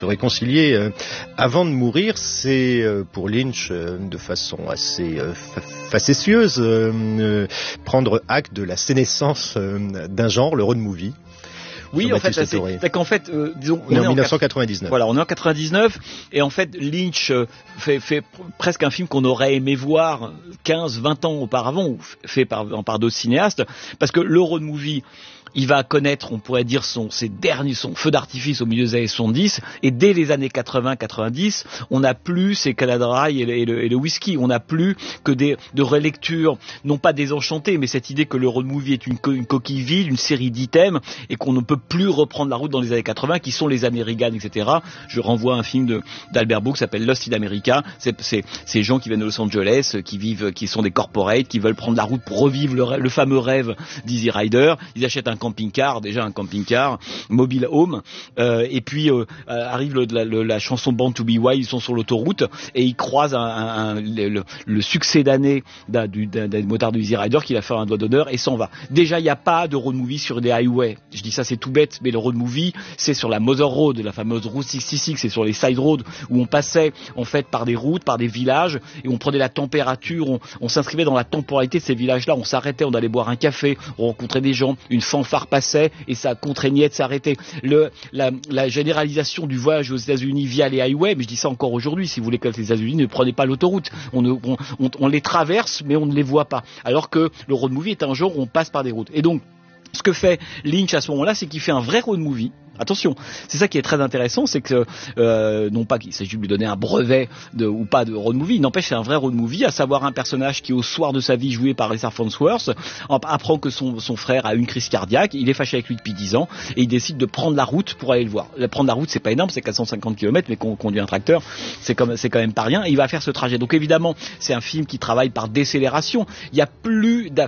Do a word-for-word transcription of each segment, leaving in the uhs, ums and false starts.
Se réconcilier euh, avant de mourir, c'est euh, pour Lynch, euh, de façon assez euh, fa- facétieuse, euh, euh, prendre acte de la sénescence euh, d'un genre, le road movie. Oui, en fait, c'est, c'est qu'en fait, euh, disons, on, on est en dix-neuf cent quatre-vingt-dix-neuf. Voilà, on est en quatre-vingt-dix-neuf, et en fait, Lynch euh, fait, fait presque un film qu'on aurait aimé voir quinze, vingt ans auparavant, ou fait par, par d'autres cinéastes, parce que le road movie, il va connaître, on pourrait dire, son, ses derniers, son feu d'artifice au milieu des années soixante-dix, et dès les années quatre-vingts quatre-vingt-dix, on n'a plus ces Canada Dry et le, et, le, et le whisky, on n'a plus que des, de relectures, non pas désenchantées, mais cette idée que le road movie est une, co- une coquille vide, une série d'items, et qu'on ne peut plus reprendre la route dans les années quatre-vingts, qui sont les années Reagan, et cetera. Je renvoie à un film de, d'Albert Brooks qui s'appelle Lost in America. C'est, c'est, ces gens qui viennent de Los Angeles, qui vivent, qui sont des corporates, qui veulent prendre la route pour revivre le, le fameux rêve d'Easy Rider. Ils achètent un camping-car, déjà un camping-car, mobile home, euh, et puis euh, arrive le, la, le, la chanson Born to be Wild, ils sont sur l'autoroute, et ils croisent un, un, un, le, le succès d'année d'un, d'un, d'un motard de Easy Rider qui a fait un doigt d'honneur et s'en va. Déjà, il n'y a pas de road movie sur des highways. Je dis ça, c'est tout bête, mais le road movie, c'est sur la Mother Road, la fameuse route soixante-six, c'est sur les side roads où on passait en fait par des routes, par des villages, et on prenait la température, on, on s'inscrivait dans la temporalité de ces villages-là, on s'arrêtait, on allait boire un café, on rencontrait des gens, une fanfare passait et ça contraignait de s'arrêter. Le, la, la généralisation du voyage aux États-Unis via les highways, mais je dis ça encore aujourd'hui, si vous voulez que les États-Unis ne prenez pas l'autoroute, on, ne, on, on, on les traverse mais on ne les voit pas, alors que le road movie est un genre où on passe par des routes. Et donc ce que fait Lynch à ce moment-là, c'est qu'il fait un vrai road movie. Attention, c'est ça qui est très intéressant, c'est que euh, non pas qu'il s'agit de lui donner un brevet de, ou pas de road movie, il n'empêche c'est un vrai road movie, à savoir un personnage qui au soir de sa vie joué par Richard Farnsworth apprend que son, son frère a une crise cardiaque, il est fâché avec lui depuis dix ans et il décide de prendre la route pour aller le voir. Prendre la route c'est pas énorme, c'est quatre cent cinquante kilomètres, mais qu'on conduit un tracteur, c'est, comme, c'est quand même pas rien, et il va faire ce trajet. Donc évidemment c'est un film qui travaille par décélération, il y a plus d'a...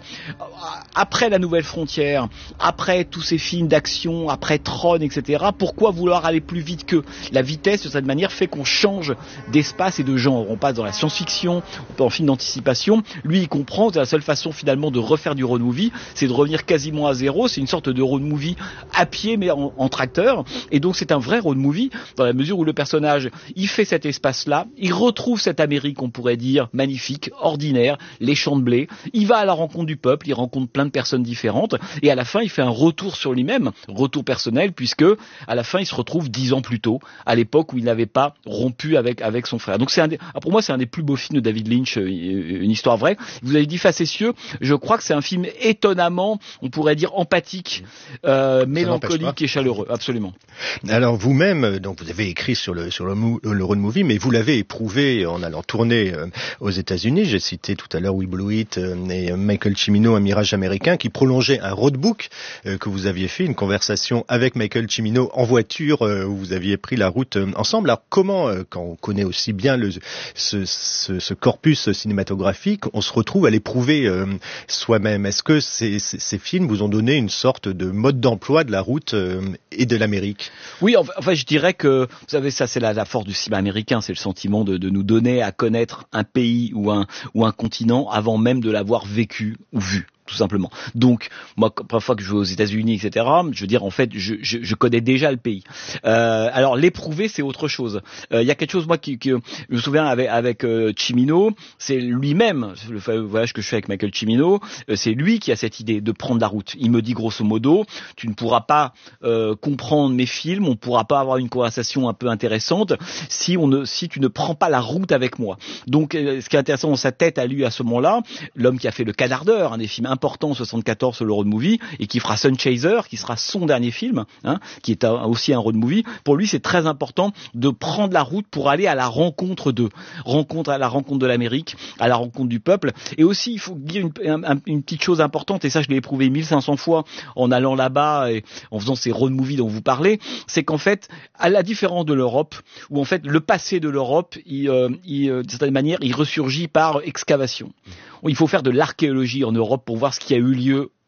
après La Nouvelle Frontière, après tous ces films d'action, après Tron, et cetera. Pourquoi vouloir aller plus vite que la vitesse de cette manière fait qu'on change d'espace et de genre. On passe dans la science-fiction, on peut en film d'anticipation. Lui, il comprend que la seule façon finalement de refaire du road movie, c'est de revenir quasiment à zéro. C'est une sorte de road movie à pied mais en, en tracteur. Et donc c'est un vrai road movie dans la mesure où le personnage, il fait cet espace-là, il retrouve cette Amérique, on pourrait dire, magnifique, ordinaire, les champs de blé. Il va à la rencontre du peuple, il rencontre plein de personnes différentes et à la fin, il fait un retour sur lui-même, retour personnel, puisque à la fin, il se retrouve dix ans plus tôt, à l'époque où il n'avait pas rompu avec avec son frère. Donc c'est un des, pour moi, c'est un des plus beaux films de David Lynch, une histoire vraie. Vous avez dit facétieux, je crois que c'est un film étonnamment, on pourrait dire empathique, euh, mélancolique et chaleureux, absolument. Alors vous-même, donc vous avez écrit sur le sur le, le road movie, mais vous l'avez éprouvé en allant tourner euh, aux États-Unis. J'ai cité tout à l'heure We Blew It euh, et Michael Cimino, Un Mirage américain, qui prolongeait un roadbook euh, que vous aviez fait, une conversation avec Michael Cimino en voiture euh, où vous aviez pris la route euh, ensemble. Alors comment, euh, quand on connaît aussi bien le, ce, ce, ce corpus cinématographique, on se retrouve à l'éprouver euh, soi-même? Est-ce que ces, ces, ces films vous ont donné une sorte de mode d'emploi de la route euh, et de l'Amérique? Oui, enfin, enfin je dirais que, vous savez, ça c'est la, la force du cinéma américain, c'est le sentiment de, de nous donner à connaître un pays ou un, ou un continent avant même de l'avoir vécu ou vu. Tout simplement. Donc, moi, parfois que je vais aux États-Unis, et cetera, je veux dire, en fait, je, je, je connais déjà le pays. Euh, alors, l'éprouver, c'est autre chose. Il euh, y a quelque chose, moi, qui, qui je me souviens avec, avec euh, Cimino, c'est lui-même, le voyage que je fais avec Michael Cimino, euh, c'est lui qui a cette idée de prendre la route. Il me dit grosso modo, tu ne pourras pas euh, comprendre mes films, on ne pourra pas avoir une conversation un peu intéressante si on ne, si tu ne prends pas la route avec moi. Donc, euh, ce qui est intéressant dans sa tête à lui à ce moment-là, l'homme qui a fait Le Canardeur, un des films important en soixante-quatorze sur le road movie et qui fera Sun Chaser, qui sera son dernier film, hein, qui est un, aussi un road movie. Pour lui, c'est très important de prendre la route pour aller à la rencontre d'eux, rencontre à la rencontre de l'Amérique, à la rencontre du peuple. Et aussi, il faut dire une, un, une petite chose importante, et ça, je l'ai éprouvé mille cinq cents fois en allant là-bas et en faisant ces road movies dont vous parlez, c'est qu'en fait, à la différence de l'Europe, où en fait le passé de l'Europe, il, euh, il, d'une certaine manière, il ressurgit par excavation. Il faut faire de l'archéologie en Europe pour voir ce qui a eu lieu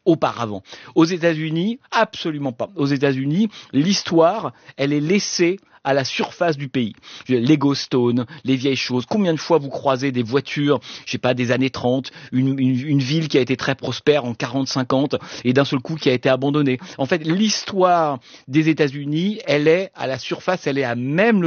auparavant. Aux États-Unis, absolument pas. Aux États-Unis, l'histoire, elle est laissée à la surface du pays. Les ghost stones, les vieilles choses. Combien de fois vous croisez des voitures, je sais pas, des années trente, une, une, une ville qui a été très prospère en quarante cinquante et d'un seul coup qui a été abandonnée. En fait, l'histoire des États-Unis, elle est à la surface, elle est à même le